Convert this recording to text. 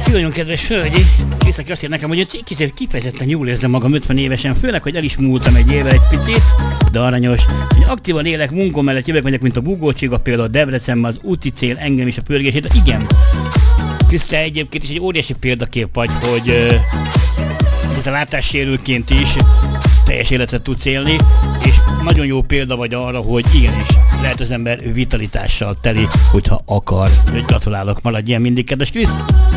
nagyon kedves hölgy, Krisz, aki azt írt nekem, hogy én kifejezetten jól érzem magam 50 évesen, főleg, hogy el is múltam egy évvel egy picit, de aranyos. Hogy aktívan élek, munkom mellett jövök, megyek, mint a bugócsiga, például Debrecenben az úti cél engem is a pörgését, de igen. Krisz, te egyébként is egy óriási példakép vagy, hogy a látássérültként is teljes életet tudsz élni, és nagyon jó példa vagy arra, hogy igenis lehet az ember vitalitással teli, hogyha akar. Úgyhogy gratulálok, maradj ilyen mindig, kedves Krisz!